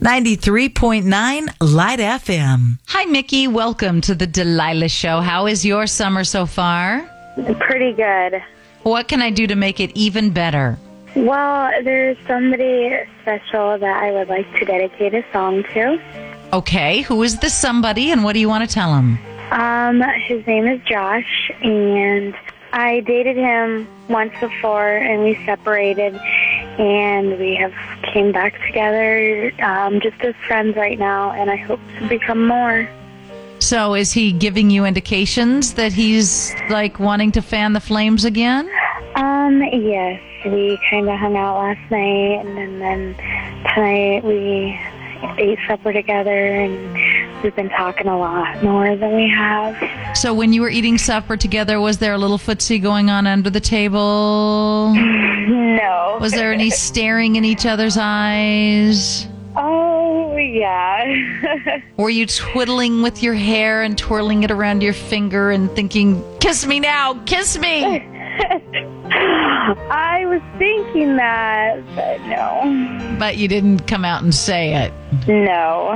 93.9 Light FM. Hi, Mickey. Welcome to the Delilah Show. How is your summer so far? Pretty good. What can I do to make it even better? Well, there's somebody special that I would like to dedicate a song to. Okay. Who is this somebody and what do you want to tell him? His name is Josh, and I dated him once before, and we separated, and we have came back together just as friends right now, and I hope to become more. So is he giving you indications that he's like wanting to fan the flames again? Yes. We kind of hung out last night, and then tonight we ate supper together, and we've been talking a lot more than we have. So when you were eating supper together, was there a little footsie going on under the table? No. Was there any staring in each other's eyes? Oh, yeah. Were you twiddling with your hair and twirling it around your finger and thinking, kiss me now, kiss me? I was thinking that, but no. But you didn't come out and say it. No.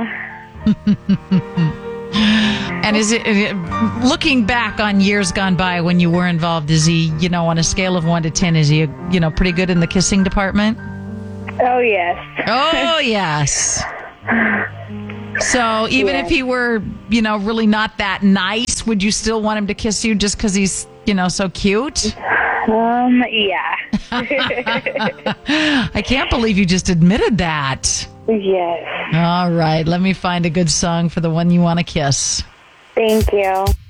And is it, looking back on years gone by when you were involved, is he, on a scale of 1 to 10, is he, pretty good in the kissing department? Oh, yes. Oh, yes. So even if he were, really not that nice, would you still want him to kiss you just because he's, so cute? Yeah. I can't believe you just admitted that. Yes. All right. Let me find a good song for the one you want to kiss. Thank you.